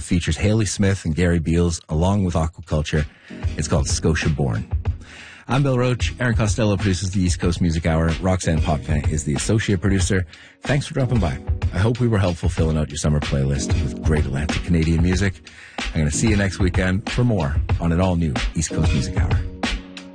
that features Haley Smith and Gary Beals, along with Aquaculture. It's called Scotia Born. I'm Bill Roach. Aaron Costello produces the East Coast Music Hour. Roxanne Potvin is the associate producer. Thanks for dropping by. I hope we were helpful filling out your summer playlist with great Atlantic Canadian music. I'm going to see you next weekend for more on an all-new East Coast Music Hour.